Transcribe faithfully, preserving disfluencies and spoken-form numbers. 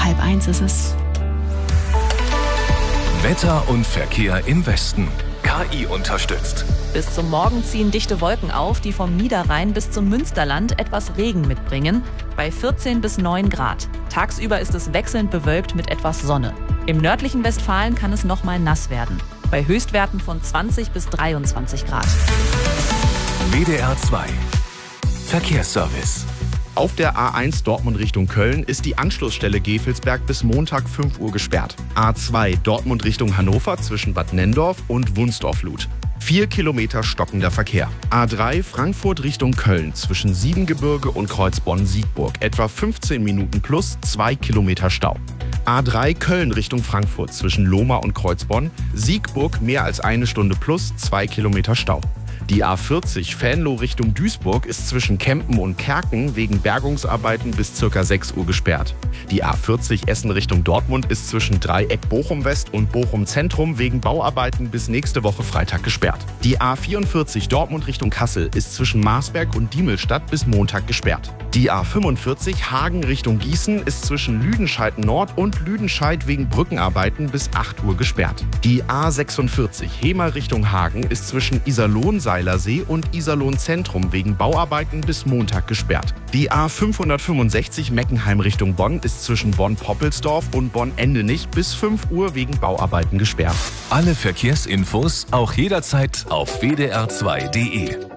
halb eins ist es. Wetter und Verkehr im Westen. K I unterstützt. Bis zum Morgen ziehen dichte Wolken auf, die vom Niederrhein bis zum Münsterland etwas Regen mitbringen, bei vierzehn bis neun Grad. Tagsüber ist es wechselnd bewölkt mit etwas Sonne. Im nördlichen Westfalen kann es nochmal nass werden, bei Höchstwerten von zwanzig bis dreiundzwanzig Grad. W D R zwei Verkehrsservice. Auf der A eins Dortmund Richtung Köln ist die Anschlussstelle Gevelsberg bis Montag fünf Uhr gesperrt. A zwei Dortmund Richtung Hannover zwischen Bad Nenndorf und Wunsdorf-Luth. Vier Kilometer stockender Verkehr. A drei Frankfurt Richtung Köln zwischen Siebengebirge und Kreuzbonn-Siegburg. Etwa fünfzehn Minuten plus zwei Kilometer Stau. A drei Köln Richtung Frankfurt zwischen Lohmar und Kreuzbonn. Siegburg mehr als eine Stunde plus zwei Kilometer Stau. Die A vierzig Venlo Richtung Duisburg ist zwischen Kempen und Kerken wegen Bergungsarbeiten bis ca. sechs Uhr gesperrt. Die A vierzig Essen Richtung Dortmund ist zwischen Dreieck Bochum West und Bochum Zentrum wegen Bauarbeiten bis nächste Woche Freitag gesperrt. Die A vierundvierzig Dortmund Richtung Kassel ist zwischen Marsberg und Diemelstadt bis Montag gesperrt. Die A fünfundvierzig Hagen Richtung Gießen ist zwischen Lüdenscheid Nord und Lüdenscheid wegen Brückenarbeiten bis acht Uhr gesperrt. Die A sechsundvierzig Hemer Richtung Hagen ist zwischen Iserlohn-Seilersee und Iserlohn-Zentrum wegen Bauarbeiten bis Montag gesperrt. Die A fünfhundertfünfundsechzig Meckenheim Richtung Bonn ist zwischen Bonn-Poppelsdorf und Bonn-Endenich bis fünf Uhr wegen Bauarbeiten gesperrt. Alle Verkehrsinfos auch jederzeit auf w d r zwei punkt d e.